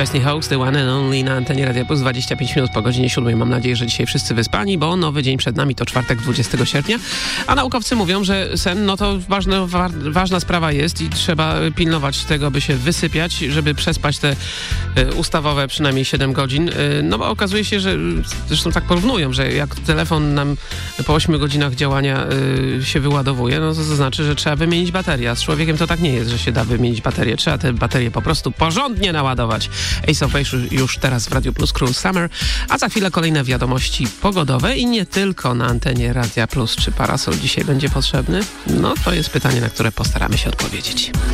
Chesney Hawkes, The One and Only na antenie Radia Plus, 25 minut po godzinie 7. Mam nadzieję, że dzisiaj wszyscy wyspani, bo nowy dzień przed nami, to czwartek 20 sierpnia. A naukowcy mówią, że sen, no to ważna sprawa jest i trzeba pilnować tego, by się wysypiać, żeby przespać te ustawowe przynajmniej 7 godzin. No bo okazuje się, że zresztą tak porównują, że jak telefon nam po 8 godzinach działania się wyładowuje, no to znaczy, że trzeba wymienić baterię. A z człowiekiem to tak nie jest, że się da wymienić baterię. Trzeba te baterie po prostu porządnie naładować. Ace of Base już teraz w Radio Plus, Cruel Summer, a za chwilę kolejne wiadomości pogodowe i nie tylko na antenie Radia Plus. Czy parasol dzisiaj będzie potrzebny? No to jest pytanie, na które postaramy się odpowiedzieć.